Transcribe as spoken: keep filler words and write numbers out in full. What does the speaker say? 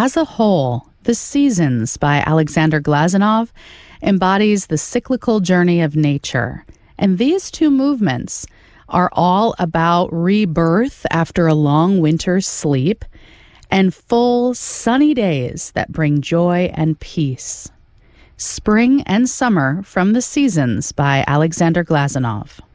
As a whole, The Seasons by Alexander Glazunov embodies the cyclical journey of nature. And these two movements are all about rebirth after a long winter's sleep and full sunny days that bring joy and peace. Spring and Summer from The Seasons by Alexander Glazunov.